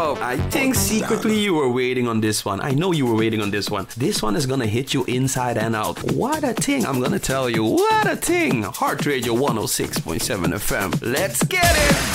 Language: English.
up. I think secretly you were waiting on this one. I know you were waiting on this one. This one is gonna hit you inside and out. What a thing, I'm gonna tell you. What a thing. Heart Radio 106.7 FM. Let's get it.